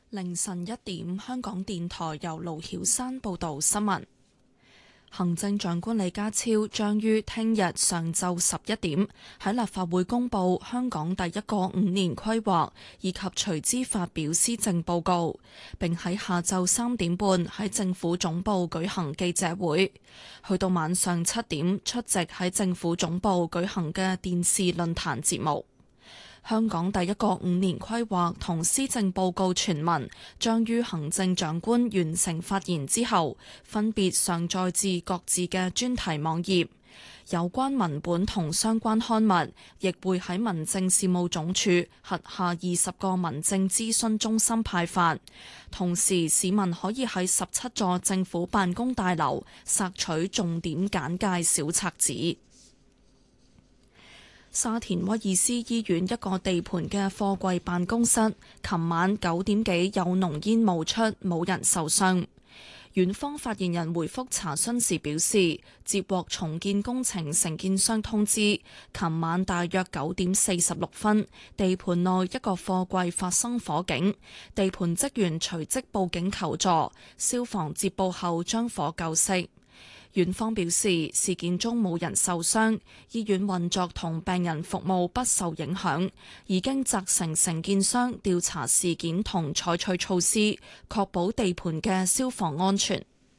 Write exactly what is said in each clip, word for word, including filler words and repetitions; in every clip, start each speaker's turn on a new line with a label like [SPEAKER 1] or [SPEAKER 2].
[SPEAKER 1] 凌晨一點，香港電台由盧曉山報道新聞。行政長官李家超將於聽日上晝十一點喺立法會公布香港第一個五年規劃，以及隨之發表施政報告，並喺下晝三點半喺政府總部舉行記者會，去到晚上七點出席喺政府總部舉行嘅電視論壇節目。香港第一個五年規劃同施政報告全文將於行政長官完成發言之後，分別上載至各自嘅專題網頁。有關文本同相關刊物亦會喺民政事務總署轄下二十個民政諮詢中心派發。同時，市民可以喺十七座政府辦公大樓索取重點簡介小冊子。沙田威爾斯醫院一個地盤嘅貨櫃辦公室，琴晚九點幾有濃煙冒出，冇人受傷。院方發言人回覆查詢時表示，接獲重建工程承建商通知，琴晚大約九點四十六分，地盤內一個貨櫃發生火警，地盤職員隨即報警求助，消防接報後將火救熄。院方表示，事件中冇人受傷，醫院運作同病人服務不受影響，已經責成承建商調查事件同採取措施，確保地盤嘅消防安全。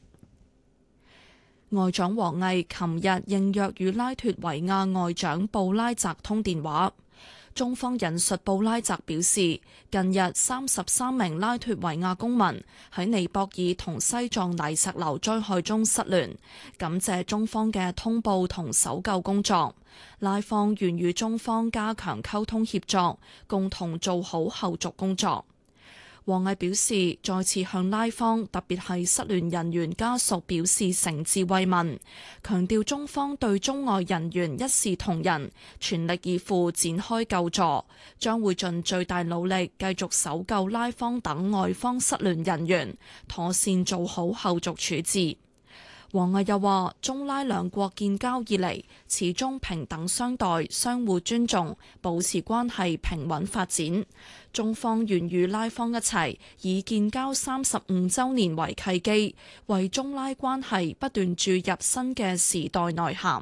[SPEAKER 1] 外長王毅琴日應約與拉脫維亞外長布拉澤通電話。中方引述布拉澤表示，近日三十三名拉脫維亞公民喺尼泊爾同西藏泥石流災害中失聯，感謝中方嘅通報同搜救工作。拉方願與中方加強溝通協作，共同做好後續工作。王毅表示，再次向拉方，特別係失聯人員家屬表示誠摯慰問，強調中方對中外人員一視同仁，全力以赴展開救助，將會盡最大努力繼續搜救拉方等外方失聯人員，妥善做好後續處置。王毅又話，中拉兩國建交以嚟，始終平等相待、相互尊重，保持關係平穩發展。中方願與拉方一齊，以建交三十五週年為契機，為中拉關係不斷注入新嘅時代內涵。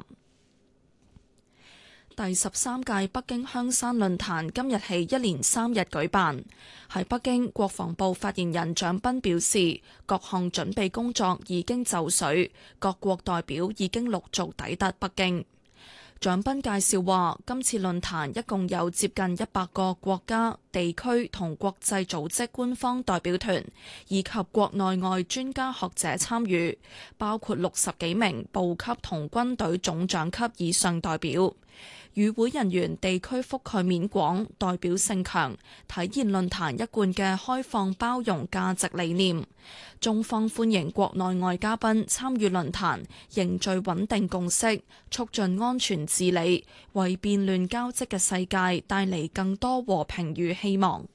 [SPEAKER 1] 第十三屆北京香山論壇今日起一連三日舉辦。喺北京，國防部發言人蔣斌表示，各項準備工作已經就緒，各國代表已經陸續抵達北京。蔣斌介紹話，今次論壇一共有接近一百個國家、地區同國際組織官方代表團，以及國內外專家學者參與，包括六十幾名部級同軍隊總長級以上代表。與會人員地區覆蓋面廣，代表性強，體現論壇一貫嘅開放包容價值理念。中方歡迎國內外嘉賓參與論壇，凝聚穩定共識，促進安全治理，為變亂交織嘅世界帶嚟更多和平與希望。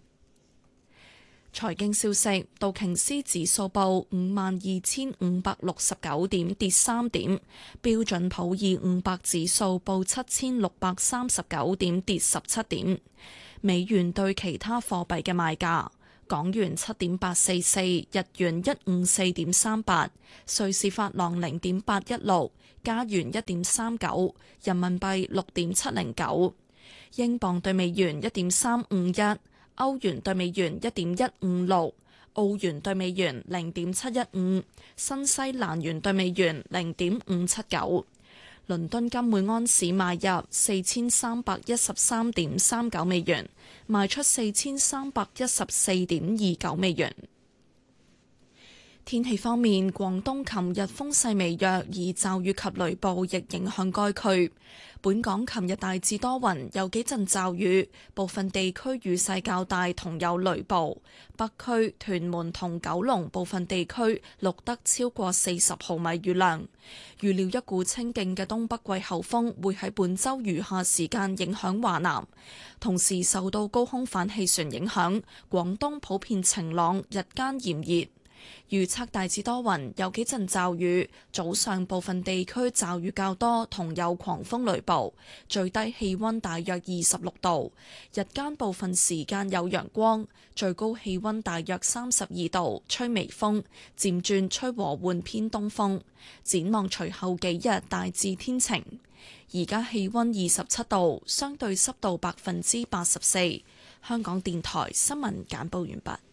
[SPEAKER 1] 財經消息，道瓊斯指數報五萬二千五百六十九點，跌三點；標準普爾五百指數報七千六百三十九點，跌十七點。美元對其他貨幣嘅賣價：港元七點八四四，日元一五四點三八，瑞士法郎零點八一六，加元一點三九，人民幣六點七零九，英鎊對美元一點三五一。歐元對美元一點一五六，澳元對美元零點七一五，新西蘭元對美元零點五七九。倫敦金每安士買入四千三百一十三點三九美元，賣出四千三百一十四點二九美元。天氣方面，廣東琴日風勢微弱，而驟雨及雷暴亦影響該區。本港琴日大致多雲，有幾陣驟雨，部分地區雨勢較大，同有雷暴。北區、屯門同九龍部分地區錄得超過四十毫米雨量。預料一股清勁嘅東北季候風會喺本週餘下時間影響華南，同時受到高空反氣旋影響，廣東普遍晴朗，日間炎熱。 預測大致多雲，有幾陣驟雨，早上部分地區驟雨較多，同有狂風雷暴，最低氣溫大約二十六度，日間部分時間有陽光，最高氣溫大約三十二度，吹微風，漸轉吹和緩偏東風。展望隨後幾日大致天晴。而家氣溫二十七度，相對濕度百分之八十四。香港電台新聞簡報完畢。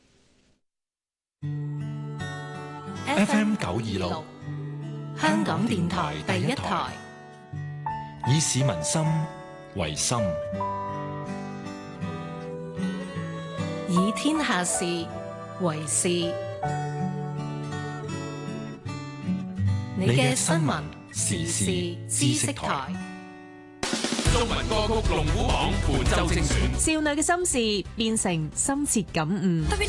[SPEAKER 2] F M 九二六，香港電台第一台，以市民心為心，
[SPEAKER 3] 以天下事為事。你嘅新聞時事知識台。
[SPEAKER 4] 中文歌曲龍虎榜本周精選，
[SPEAKER 3] 少女嘅心事變成深切感悟。